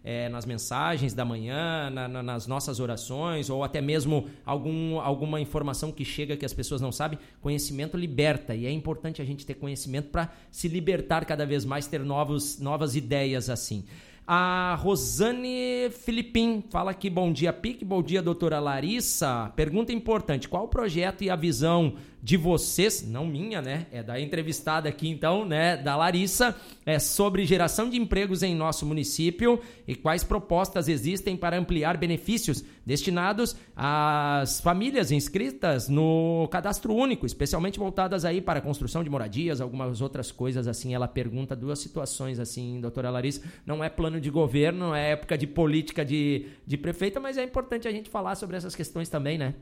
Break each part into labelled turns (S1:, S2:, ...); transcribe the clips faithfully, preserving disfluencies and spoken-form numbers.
S1: é, nas mensagens da manhã, na, na, nas nossas orações, ou até mesmo algum, alguma informação que chega que as pessoas não sabem. Conhecimento liberta, e é importante a gente ter conhecimento para se libertar cada vez mais, ter novos, novas ideias assim. A Rosane Filipim fala aqui, bom dia, P I C, bom dia, doutora Larissa. Pergunta importante, qual o projeto e a visão de vocês, não minha, né, é da entrevistada aqui então, né, da Larissa, é sobre geração de empregos em nosso município e quais propostas existem para ampliar benefícios destinados às famílias inscritas no Cadastro Único, especialmente voltadas aí para a construção de moradias, algumas outras coisas assim. Ela pergunta duas situações assim, doutora Larissa, não é plano de governo, não é época de política de, de prefeita, mas é importante a gente falar sobre essas questões também, né?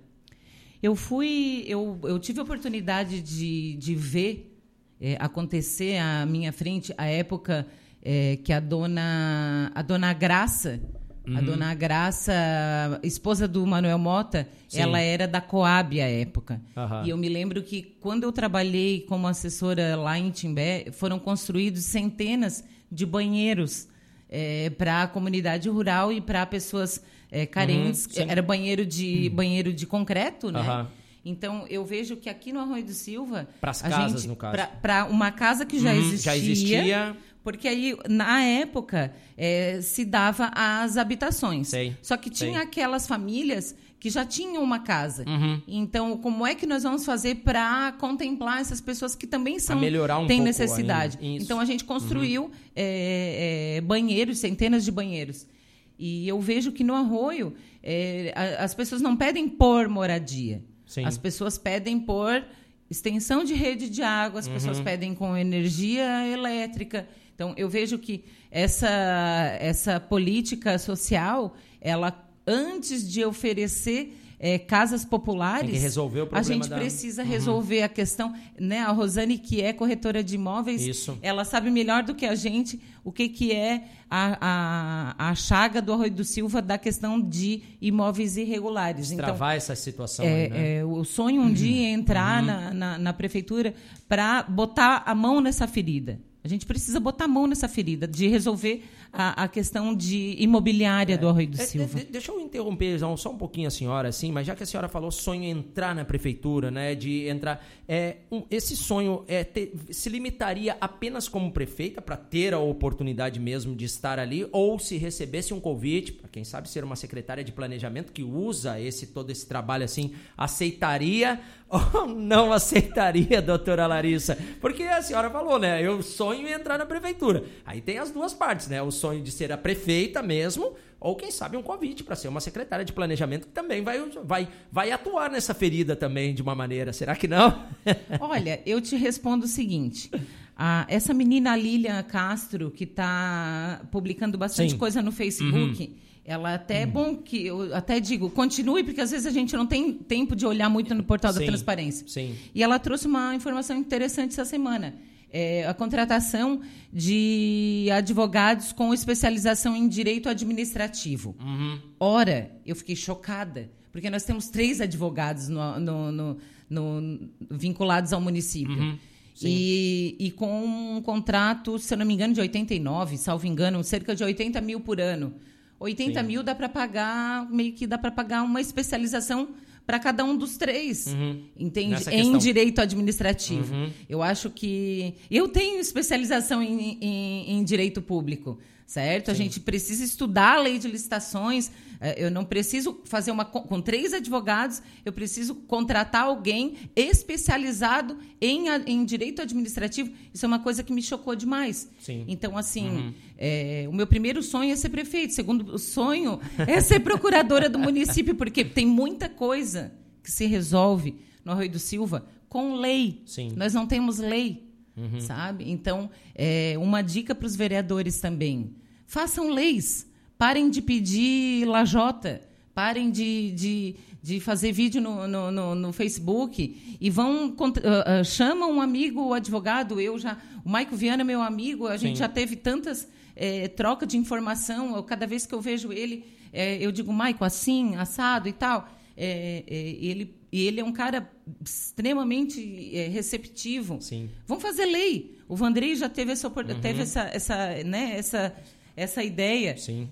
S2: Eu fui, eu, eu tive a oportunidade de, de ver é, acontecer à minha frente a época é, que a dona, a dona Graça, uhum. a dona Graça, esposa do Manuel Mota, sim. ela era da Coab à época. Uhum. E eu me lembro que quando eu trabalhei como assessora lá em Timbé, foram construídos centenas de banheiros é, para a comunidade rural e para pessoas É, carentes, uhum, era banheiro de, uhum. banheiro de concreto, né? Uhum. Então, eu vejo que aqui no Arroio do Silva...
S1: Para as casas, gente, no caso.
S2: Para uma casa que já, uhum, existia,
S1: já existia...
S2: Porque aí, na época, é, se dava as habitações.
S1: Sei,
S2: Só que tinha
S1: sei. aquelas
S2: famílias que já tinham uma casa.
S1: Uhum.
S2: Então, como é que nós vamos fazer para contemplar essas pessoas que também são,
S1: melhorar um
S2: têm
S1: pouco
S2: necessidade? Então, a gente construiu uhum. é, é, banheiros, centenas de banheiros. E eu vejo que no Arroio, é, a, as pessoas não pedem por moradia.
S1: Sim.
S2: As pessoas pedem por extensão de rede de água, as uhum. pessoas pedem com energia elétrica. Então, eu vejo que essa, essa política social, ela, antes de oferecer é, casas populares,
S1: tem que resolver o problema,
S2: a gente
S1: da...
S2: precisa
S1: uhum.
S2: resolver a questão, né? A Rosane, que é corretora de imóveis,
S1: Isso.
S2: ela sabe melhor do que a gente o que, que é a, a, a chaga do Arroio do Silva da questão de imóveis irregulares.
S1: Destravar
S2: então,
S1: essa situação.
S2: É,
S1: aí, né?
S2: é, o sonho um uhum. dia é entrar uhum. na, na, na prefeitura para botar a mão nessa ferida. A gente precisa botar a mão nessa ferida, de resolver a, a questão de imobiliária é, do Arroio do
S1: é,
S2: Silva.
S1: De, deixa eu interromper só um pouquinho a senhora, assim, mas já que a senhora falou sonho entrar na prefeitura, né, de entrar... É, um, esse sonho é ter, se limitaria apenas como prefeita para ter a oportunidade mesmo de estar ali, ou se recebesse um convite, para quem sabe ser uma secretária de planejamento que usa esse, todo esse trabalho assim, aceitaria ou não aceitaria, doutora Larissa? Porque a senhora falou, né, eu sonho em entrar na prefeitura. Aí tem as duas partes, né? O sonho de ser a prefeita mesmo, ou quem sabe um convite para ser uma secretária de planejamento que também vai, vai, vai atuar nessa ferida também de uma maneira. Será que não?
S2: Olha, eu te respondo o seguinte. Ah, essa menina Lília Castro, que está publicando bastante Sim. coisa no Facebook... Uhum. Ela até é bom que, eu até digo, continue, porque às vezes a gente não tem tempo de olhar muito no portal
S1: sim,
S2: da transparência.
S1: Sim.
S2: E ela trouxe uma informação interessante essa semana. É, a contratação de advogados com especialização em direito administrativo.
S1: Uhum.
S2: Ora, eu fiquei chocada, porque nós temos três advogados no, no, no, no, vinculados ao município.
S1: Uhum.
S2: E, e com um contrato, se eu não me engano, de oitenta e nove, salvo engano, cerca de oitenta mil por ano. oitenta Sim. mil dá para pagar, meio que dá para pagar uma especialização para cada um dos três,
S1: uhum.
S2: entende?
S1: Nessa
S2: em
S1: questão.
S2: direito administrativo.
S1: Uhum.
S2: Eu acho que... Eu tenho especialização em, em, em direito público, certo? Sim. A gente precisa estudar a lei de licitações. Eu não preciso fazer uma... Com três advogados, eu preciso contratar alguém especializado em, em direito administrativo. Isso é uma coisa que me chocou demais.
S1: Sim.
S2: Então, assim,
S1: uhum.
S2: é, o meu primeiro sonho é ser prefeito. O segundo sonho é ser procuradora do município, porque tem muita coisa que se resolve no Arroio do Silva com lei.
S1: Sim.
S2: Nós não temos lei,
S1: uhum.
S2: sabe? Então, é, uma dica para os vereadores também. Façam leis. Parem de pedir lajota, parem de, de, de fazer vídeo no, no, no, no Facebook e vão uh, uh, chamam um amigo, o advogado. Eu já, o Maico Viana é meu amigo, a gente Sim. já teve tantas é, trocas de informação. Eu, cada vez que eu vejo ele, é, eu digo, Maico, assim, assado e tal. É, é, ele, ele é um cara extremamente é, receptivo.
S1: Sim.
S2: Vamos fazer lei. O Vandrei já teve essa,
S1: uhum.
S2: teve essa, essa, né, essa, essa ideia.
S1: Sim.